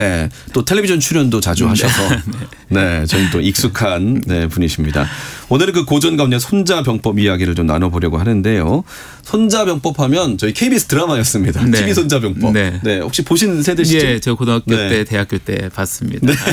네, 또 텔레비전 출연도 자주 하셔서 네, 저희 또 익숙한 네, 분이십니다. 오늘은 그 고전 가운데 손자병법 이야기를 좀 나눠보려고 하는데요. 손자병법하면 저희 KBS 드라마였습니다. 네. TV 손자병법. 네. 네, 혹시 보신 세대시죠? 예, 저 고등학교 네. 때, 대학교 때 봤습니다. 네.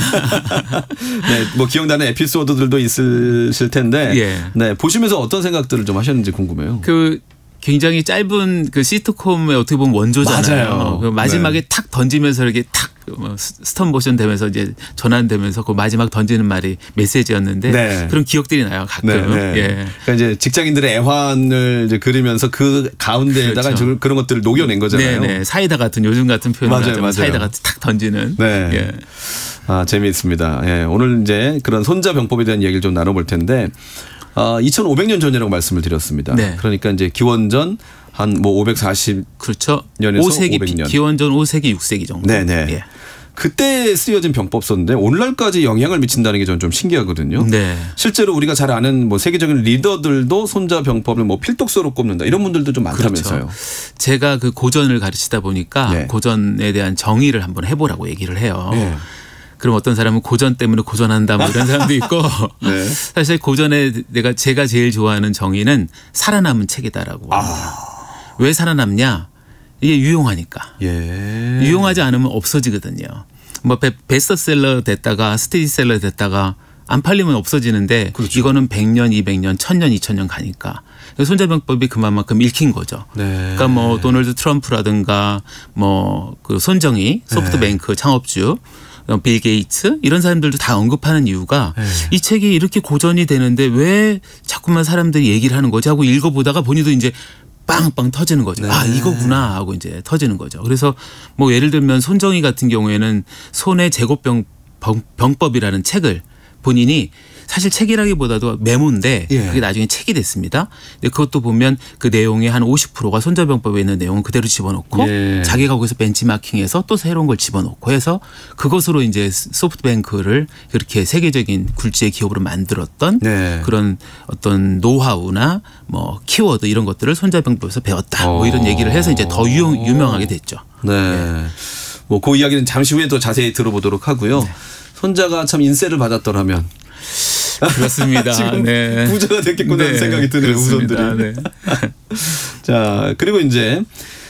네, 뭐 기억나는 에피소드들도 있으실 텐데, 예. 네, 보시면서 어떤 생각들을 좀 하셨는지 궁금해요. 그 굉장히 짧은 그 시트콤의 어떻게 보면 원조잖아요. 맞아요. 그 마지막에 네. 탁 던지면서 이렇게 탁 스톱 모션 되면서 이제 전환되면서 그 마지막 던지는 말이 메시지였는데 네. 그런 기억들이 나요. 가끔. 네, 네. 예. 그러니까 이제 직장인들의 애환을 이제 그리면서 그 가운데에다가 그렇죠. 그런 것들을 녹여낸 거잖아요. 네, 네. 사이다 같은 요즘 같은 표현을 맞아요, 하자면 맞아요. 사이다 같이 탁 던지는. 네. 예. 아, 재미있습니다. 예, 오늘 이제 그런 손자병법에 대한 얘기를 좀 나눠볼 텐데, 2500년 전이라고 말씀을 드렸습니다. 네. 그러니까 이제 기원전 한 뭐 540. 그렇죠. 년에서 5세기 500년. 기원전 5세기 6세기 정도. 네네. 예. 그때 쓰여진 병법서인데 오늘날까지 영향을 미친다는 게 저는 좀 신기하거든요. 네. 실제로 우리가 잘 아는 뭐 세계적인 리더들도 손자병법을 뭐 필독서로 꼽는다 이런 분들도 좀 많다면서요. 그렇죠. 제가 그 고전을 가르치다 보니까 네. 고전에 대한 정의를 한번 해보라고 얘기를 해요. 네. 그럼 어떤 사람은 고전 때문에 고전한다 뭐 이런 사람도 있고 네. 사실 고전에 제가 제일 좋아하는 정의는 살아남은 책이다라고 합니다. 왜 살아남냐? 이게 유용하니까. 예. 유용하지 않으면 없어지거든요. 뭐 베스트셀러 됐다가 스테디셀러 됐다가 안 팔리면 없어지는데 그렇죠. 이거는 100년, 200년, 1000년, 2000년 가니까. 손자병법이 그만큼 읽힌 거죠. 네. 그러니까 뭐 도널드 트럼프라든가 뭐 그 손정희 소프트뱅크 창업주 빌 게이츠 이런 사람들도 다 언급하는 이유가 이 책이 이렇게 고전이 되는데 왜 자꾸만 사람들이 얘기를 하는 거지 하고 읽어보다가 본인도 이제 빵빵 터지는 거죠. 네. 아, 이거구나 하고 이제 터지는 거죠. 그래서 뭐 예를 들면 손정희 같은 경우에는 손의 제곱병법이라는 책을 본인이 사실 책이라기보다도 메모인데 예. 그게 나중에 책이 됐습니다. 근데 그것도 보면 그 내용의 한 50%가 손자병법에 있는 내용을 그대로 집어넣고 예. 자기가 거기서 벤치마킹해서 또 새로운 걸 집어넣고 해서 그것으로 이제 소프트뱅크를 그렇게 세계적인 굴지의 기업으로 만들었던 네. 그런 어떤 노하우나 뭐 키워드 이런 것들을 손자병법에서 배웠다. 뭐 이런 얘기를 해서 이제 더 유명하게 됐죠. 네. 뭐 그 이야기는 잠시 후에 더 자세히 들어보도록 하고요. 손자가 참 인세를 받았더라면 그렇습니다. 지금 네. 부자가 됐겠구나 하는 생각이 드네요. 그렇습니다. 후손들이. 네. 자, 그리고 이제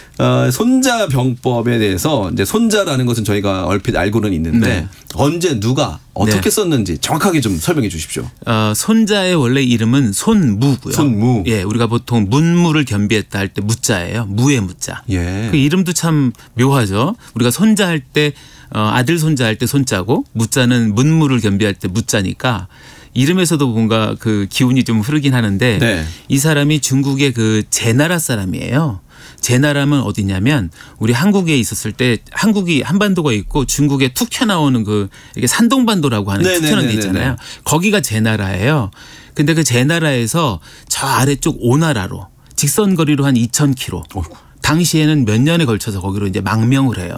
손자병법에 대해서 이제 손자라는 것은 저희가 얼핏 알고는 있는데 네. 언제 누가 어떻게 네. 썼는지 정확하게 좀 설명해 주십시오. 손자의 원래 이름은 손무고요. 손무. 예, 우리가 보통 문무를 겸비했다 할 때 무자예요. 무의 무자. 예. 그 이름도 참 묘하죠. 우리가 손자 할 때 아들 손자 할 때 손자고 무자는 문무를 겸비할 때 무자니까 이름에서도 뭔가 그 기운이 좀 흐르긴 하는데 네. 이 사람이 중국의 그 제나라 사람이에요. 제나라면 어디냐면 우리 한국에 있었을 때 한국이 한반도가 있고 중국에 툭 튀어나오는 그 이게 산동반도라고 하는 툭 튀어나오는 데 있잖아요. 거기가 제나라예요. 근데 그 제나라에서 저 아래쪽 오나라로 직선거리로 한 2000km. 당시에는 몇 년에 걸쳐서 거기로 이제 망명을 해요.